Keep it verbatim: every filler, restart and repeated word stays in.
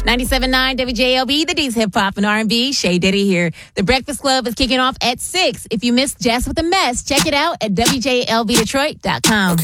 ninety-seven point nine W J L B, the D's Hip Hop and R and B. Shay Diddy here. The Breakfast Club is kicking off at six. If you missed Jazz with a Mess, check it out at W J L B Detroit dot com. Okay.